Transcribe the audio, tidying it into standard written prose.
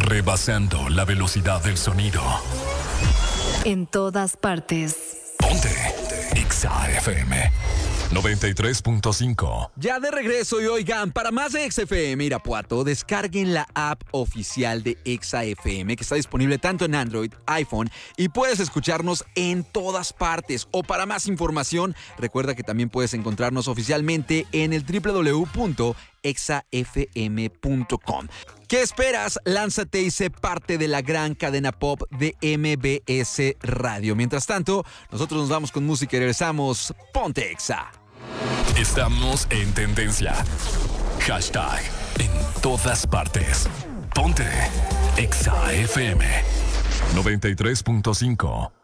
rebasando la velocidad del sonido. En todas partes. Ponte Exa FM 93.5. Ya de regreso y oigan, para más de Exa FM Irapuato, descarguen la app oficial de Exa FM que está disponible tanto en Android, iPhone y puedes escucharnos en todas partes. O para más información, recuerda que también puedes encontrarnos oficialmente en el www.exafm.com. ¿Qué esperas? Lánzate y sé parte de la gran cadena pop de MBS Radio. Mientras tanto, nosotros nos vamos con música y regresamos. Ponte Exa. Estamos en tendencia. Hashtag en todas partes. Ponte Exa FM 93.5.